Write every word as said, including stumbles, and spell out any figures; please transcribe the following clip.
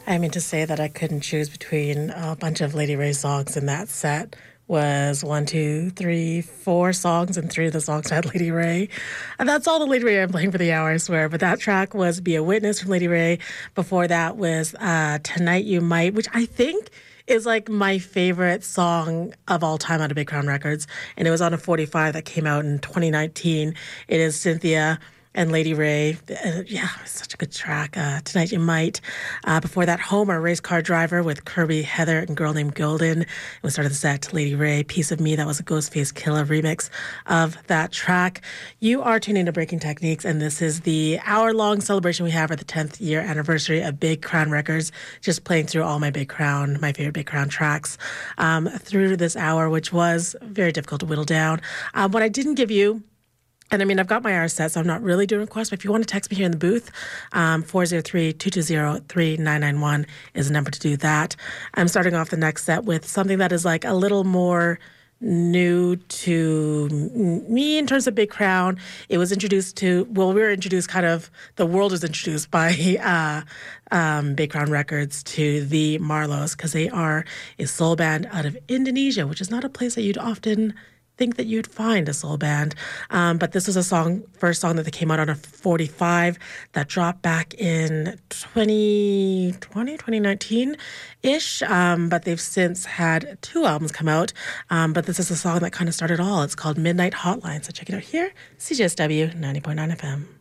I mean, to say that I couldn't choose between a bunch of Lady Ray songs in that set was one, two, three, four songs, and three of the songs had Lady Ray. And that's all the Lady Ray I'm playing for the hour, I swear. But that track was Be a Witness from Lady Ray. Before that was uh, Tonight You Might, which I think is like my favorite song of all time out of Big Crown Records. And it was on a forty-five that came out in twenty nineteen. It is Cynthia and Lady Ray. Uh, yeah, it's such a good track. Uh, Tonight You Might. Uh, before that, Homer, Race Car Driver with Kirby, Heather, and Girl Named Golden. And we started the set to Lady Ray, Piece of Me. That was a Ghostface Killah remix of that track. You are tuning to Breaking Techniques, and this is the hour-long celebration we have for the tenth year anniversary of Big Crown Records. Just playing through all my Big Crown, my favorite Big Crown tracks um, through this hour, which was very difficult to whittle down. Um, what I didn't give you, and I mean, I've got my hour set, so I'm not really doing requests, but if you want to text me here in the booth, um, four oh three, two two zero, three nine nine one is the number to do that. I'm starting off the next set with something that is like a little more new to me in terms of Big Crown. It was introduced to, well, we were introduced kind of, the world was introduced by uh, um, Big Crown Records to the Marlos, because they are a soul band out of Indonesia, which is not a place that you'd often think that you'd find a soul band. Um, but this was a song, first song that they came out on a forty-five that dropped back in twenty twenty, twenty nineteen-ish. Um, but they've since had two albums come out. Um, but this is a song that kind of started all. It's called Midnight Hotline. So check it out here, C J S W ninety point nine F M.